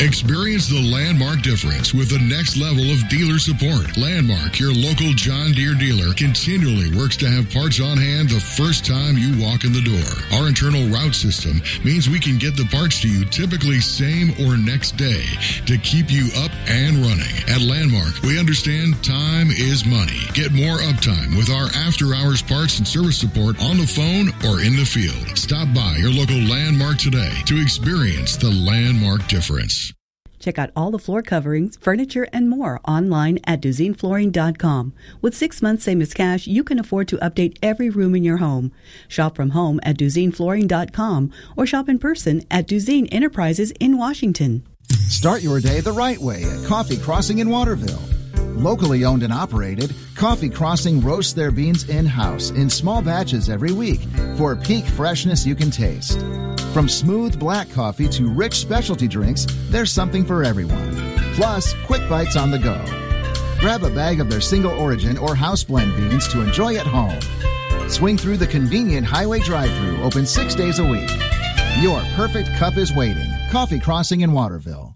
Experience the Landmark difference with the next level of dealer support. Landmark, your local John Deere dealer, continually works to have parts on hand the first time you walk in the door. Our internal route system means we can get the parts to you typically same or next day to keep you up and running. At Landmark, we understand time is money. Get more uptime with our after-hours parts and service support on the phone or in the field. Stop by your local Landmark today to experience the Landmark difference. Check out all the floor coverings, furniture, and more online at DuZineFlooring.com. With 6 months same as cash, you can afford to update every room in your home. Shop from home at DuZineFlooring.com or shop in person at Duzine Enterprises in Washington. Start your day the right way at Coffee Crossing in Waterville. Locally owned and operated, Coffee Crossing roasts their beans in-house in small batches every week for peak freshness you can taste. From smooth black coffee to rich specialty drinks, there's something for everyone. Plus, quick bites on the go. Grab a bag of their single origin or house blend beans to enjoy at home. Swing through the convenient highway drive-thru, open 6 days a week. Your perfect cup is waiting. Coffee Crossing in Waterville.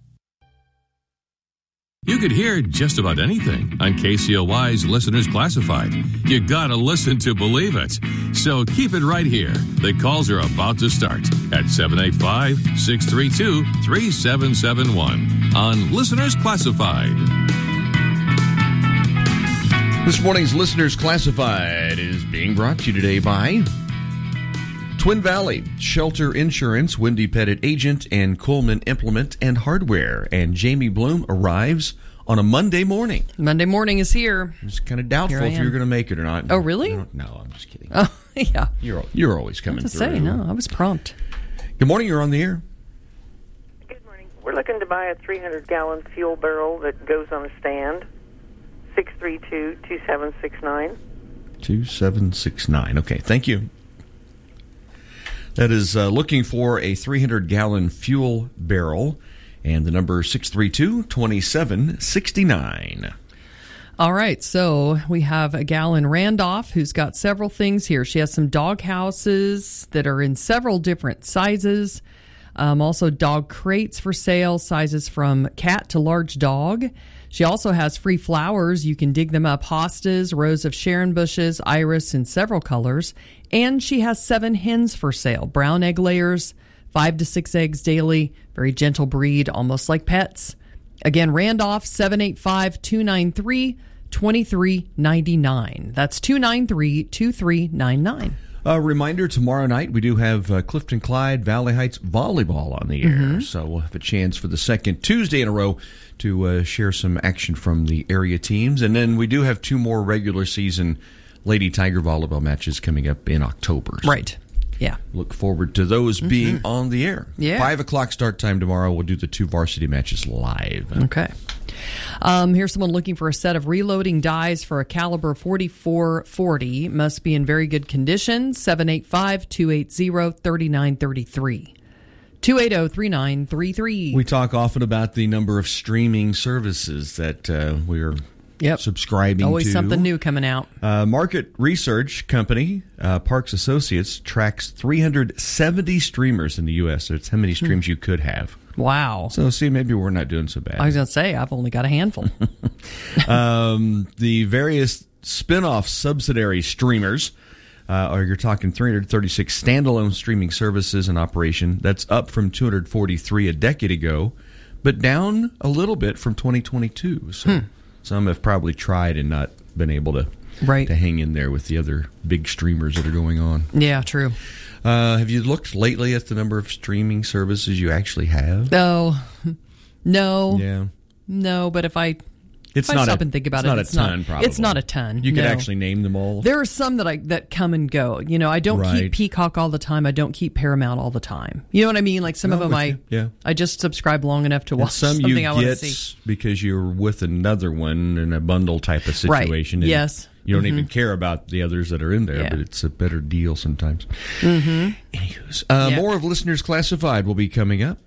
You could hear just about anything on KCOY's Listeners Classified. You gotta listen to believe it. So keep it right here. The calls are about to start at 785-632-3771 on Listeners Classified. This morning's Listeners Classified is being brought to you today by Twin Valley, Shelter Insurance, Wendy Pettit Agent, and Coleman Implement and Hardware. And Jamie Bloom arrives on a Monday morning. Monday morning is here. It's kind of doubtful if you're going to make it or not. Oh, really? No, I'm just kidding. Oh, yeah. You're always coming through. I was to say, no, I was prompt. Good morning, you're on the air. Good morning. We're looking to buy a 300-gallon fuel barrel that goes on a stand. 632-2769. 2769. Okay, thank you. That is looking for a 300-gallon fuel barrel, and the number 632-2769. All right, so we have a gal in Randolph who's got several things here. She has some dog houses that are in several different sizes. Also dog crates for sale, sizes from cat to large dog. She also has free flowers. You can dig them up, hostas, rows of Sharon bushes, iris in several colors. And she has 7 hens for sale, brown egg layers, 5 to 6 eggs daily, very gentle breed, almost like pets. Again, Randolph, 785-293-2399. That's 293-2399. A reminder, tomorrow night we do have Clifton Clyde Valley Heights volleyball on the air. So we'll have a chance for the second Tuesday in a row to share some action from the area teams. And then we do have 2 more regular season Lady Tiger volleyball matches coming up in October. So right. Yeah. Look forward to those being on the air. Yeah. 5 o'clock start time tomorrow. We'll do the 2 varsity matches live. Okay. Here's someone looking for a set of reloading dies for a caliber 44-40. Must be in very good condition. 785-280-3933. 280-3933. We talk often about the number of streaming services that we're subscribing to. Always something new coming out. Market research company Parks Associates tracks 370 streamers in the U.S. That's how many streams you could have. Wow. So, see, maybe we're not doing so bad. I was going to say, I've only got a handful. The various spin-off subsidiary streamers, you're talking 336 standalone streaming services in operation. That's up from 243 a decade ago, but down a little bit from 2022. So some have probably tried and not been able to hang in there with the other big streamers that are going on. Yeah, true. Have you looked lately at the number of streaming services you actually have? Oh, no. Yeah. No, but if I stop and think about it, it's not a ton, probably. It's not a ton. You could actually name them all. There are some that come and go. You know, I don't keep Peacock all the time. I don't keep Paramount all the time. You know what I mean? Like some of them I just subscribe long enough to watch something I want to see. Because you're with another one in a bundle type of situation. Right. Yes. You don't even care about the others that are in there, but it's a better deal sometimes. Anywho, more of Listeners Classified will be coming up.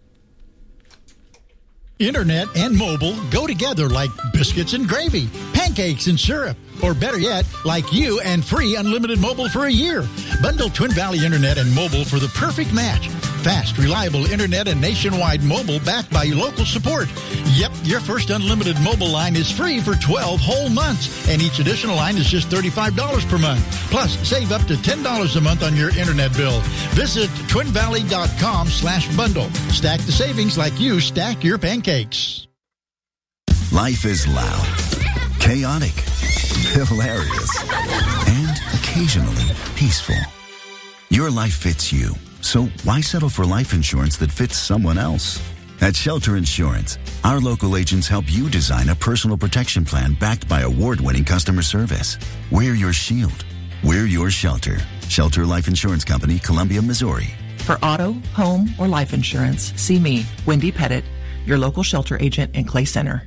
Internet and mobile go together like biscuits and gravy, pancakes and syrup, or better yet, like you and free unlimited mobile for a year. Bundle Twin Valley Internet and mobile for the perfect match. Fast, reliable internet and nationwide mobile backed by local support. Yep, your first unlimited mobile line is free for 12 whole months, and each additional line is just $35 per month. Plus, save up to $10 a month on your internet bill. Visit twinvalley.com/bundle. Stack the savings like you stack your pancakes. Life is loud, chaotic, hilarious, and occasionally peaceful. Your life fits you, so why settle for life insurance that fits someone else? At Shelter Insurance, our local agents help you design a personal protection plan backed by award-winning customer service. We're your shield. We're your shelter. Shelter Life Insurance Company, Columbia, Missouri. For auto, home, or life insurance, see me, Wendy Pettit, your local shelter agent in Clay Center.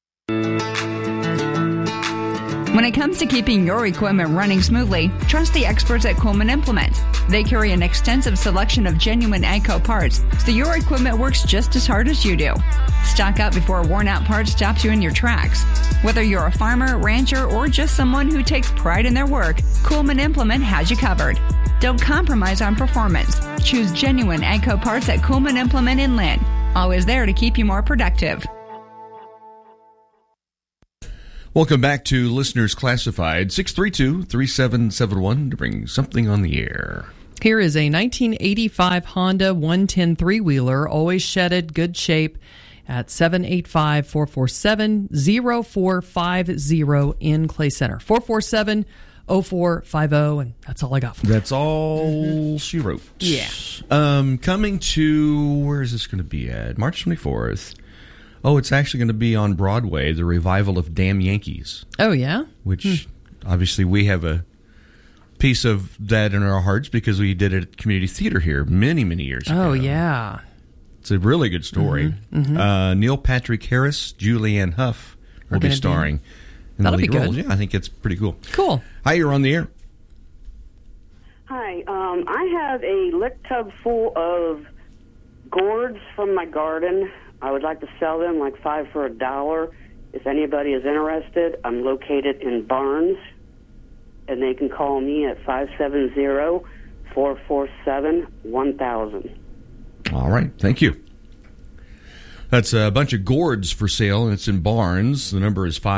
When it comes to keeping your equipment running smoothly, trust the experts at Coleman Implement. They carry an extensive selection of genuine AGCO parts, so your equipment works just as hard as you do. Stock up before a worn-out part stops you in your tracks. Whether you're a farmer, rancher, or just someone who takes pride in their work, Coleman Implement has you covered. Don't compromise on performance. Choose genuine AGCO parts at Coleman Implement in Lynn. Always there to keep you more productive. Welcome back to Listeners Classified, 632-3771 to bring something on the air. Here is a 1985 Honda 110 three-wheeler, always shedded, good shape, at 785-447-0450 in Clay Center. 447-0450, and that's all I got for you. That's all she wrote. Yeah. Coming to, where is this going to be at? March 24th. Oh, it's actually going to be on Broadway, the revival of Damn Yankees. Oh, yeah? Which, obviously, we have a piece of that in our hearts because we did it at Community Theater here many, many years ago. Oh, yeah. It's a really good story. Neil Patrick Harris, Julianne Hough will be starring in the lead roles. Yeah, I think it's pretty cool. Cool. Hi, you're on the air. Hi, I have a lick tub full of gourds from my garden. I would like to sell them, like 5 for $1. If anybody is interested, I'm located in Barnes, and they can call me at 570-447-1000. All right, thank you. That's a bunch of gourds for sale, and it's in Barnes. The number is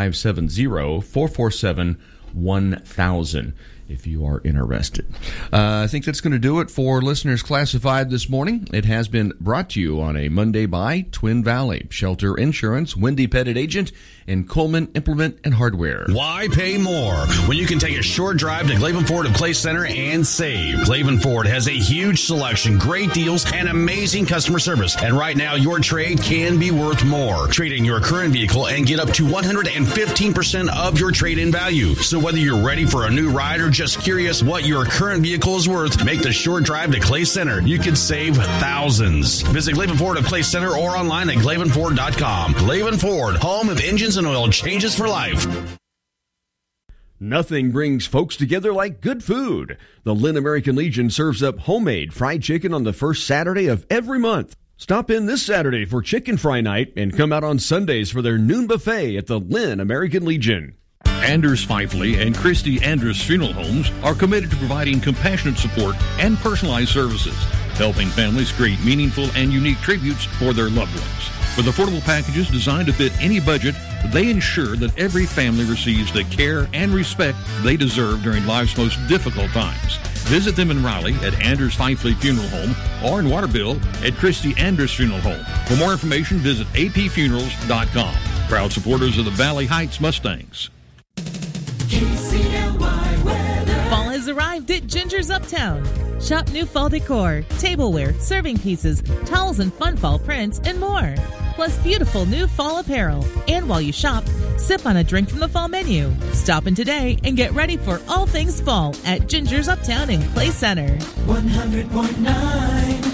570-447-1000. If you are interested. I think that's going to do it for Listeners Classified this morning. It has been brought to you on a Monday by Twin Valley, Shelter Insurance, Wendy Pettit Agent, and Coleman Implement and Hardware. Why pay more when you can take a short drive to Glaven Ford of Clay Center and save? Glaven Ford has a huge selection, great deals, and amazing customer service. And right now, your trade can be worth more. Trade in your current vehicle and get up to 115% of your trade-in value. So whether you're ready for a new ride or just curious what your current vehicle is worth, make the short drive to Clay Center. You could save thousands. Visit Glaven Ford of Clay Center or online at glavenford.com. Glaven Ford, home of engines and oil changes for life. Nothing brings folks together like good food. The Lynn American Legion serves up homemade fried chicken on the first Saturday of every month. Stop in this Saturday for Chicken Fry Night and come out on Sundays for their noon buffet at the Lynn American Legion. Anders Pfeifle and Christy Anders Funeral Homes are committed to providing compassionate support and personalized services, helping families create meaningful and unique tributes for their loved ones. With affordable packages designed to fit any budget, they ensure that every family receives the care and respect they deserve during life's most difficult times. Visit them in Raleigh at Anders Pfeifle Funeral Home or in Waterville at Christy Anders Funeral Home. For more information, visit apfunerals.com. Proud supporters of the Valley Heights Mustangs. KCLY weather. Fall has arrived at Ginger's Uptown. Shop new fall decor, tableware, serving pieces, towels and fun fall prints, and more. Plus beautiful new fall apparel. And while you shop, sip on a drink from the fall menu. Stop in today and get ready for all things fall at Ginger's Uptown in Clay Center. 100.9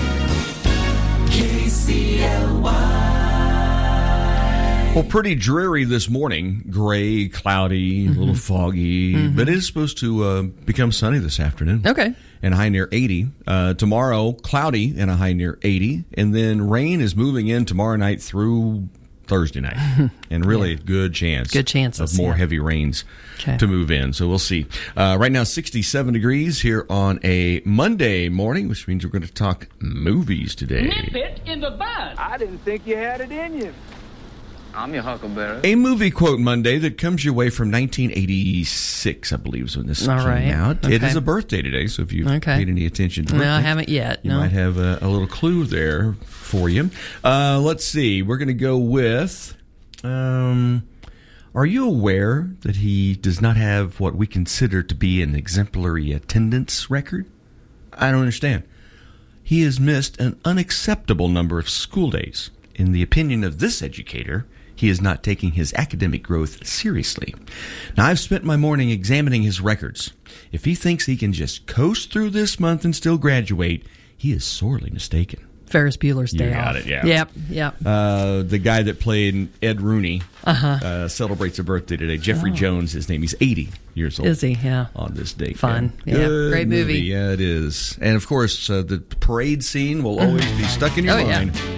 KCLY. Well, pretty dreary this morning. Gray, cloudy, a little foggy. But it is supposed to become sunny this afternoon. Okay. And a high near 80. Tomorrow, cloudy and a high near 80. And then rain is moving in tomorrow night through Thursday night, and really good chances of more heavy rains to move in. So we'll see. Right now, 67 degrees here on a Monday morning, which means we're going to talk movies today. Nip it in the bud. I didn't think you had it in you. I'm your huckleberry. A movie quote Monday that comes your way from 1986, I believe, is when this came out. Okay. It is a birthday today, so if you've paid any attention to it, I haven't yet. You might have a little clue there for you. Let's see. We're going to go with, are you aware that he does not have what we consider to be an exemplary attendance record? I don't understand. He has missed an unacceptable number of school days. In the opinion of this educator, he is not taking his academic growth seriously. Now, I've spent my morning examining his records. If he thinks he can just coast through this month and still graduate, he is sorely mistaken. Ferris Bueller's Day Off. You got it, yeah. Yep. The guy that played Ed Rooney celebrates a birthday today. Jeffrey Jones, his name. He's 80 years old. Is he? Yeah. On this day. Fun. Yeah. Good Great movie. Yeah, it is. And, of course, the parade scene will always be stuck in your mind. Yeah.